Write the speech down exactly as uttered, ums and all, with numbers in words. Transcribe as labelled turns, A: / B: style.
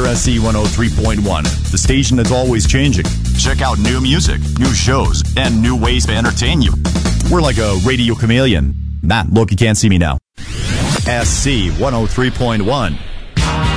A: S C one oh three point one, the station that's always changing. Check out new music, new shows, and new ways to entertain you. We're like a radio chameleon. Nah, look, you can't see me now. S C one oh three point one.